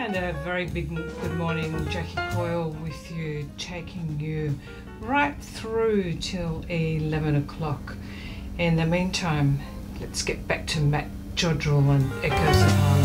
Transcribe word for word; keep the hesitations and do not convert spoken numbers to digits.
And a very big good morning, Jackie Coyle with you, taking you right through till eleven o'clock. In the meantime, let's get back to Matt Jodrell and Echoes of Harlem.